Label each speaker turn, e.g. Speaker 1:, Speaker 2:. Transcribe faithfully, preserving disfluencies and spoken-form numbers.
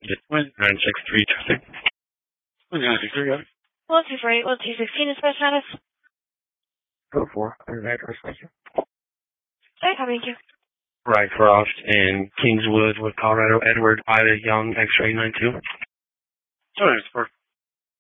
Speaker 1: One nine six three two six. One nine six three.
Speaker 2: One two four eight one two sixteen is first status.
Speaker 1: Go for. There's an address. Thank you.
Speaker 2: Okay, thank you.
Speaker 1: Rycroft in Kingswood with Colorado. Edward Ida Young X-ray nine two. Sorry, it's for